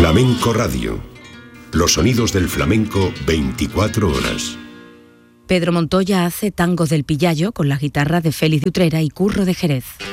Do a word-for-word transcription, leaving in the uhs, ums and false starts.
Flamenco Radio. Los sonidos del flamenco veinticuatro horas. Pedro Montoya hace Tangos del Pillayo con la guitarra de Félix de Utrera y Curro de Jerez.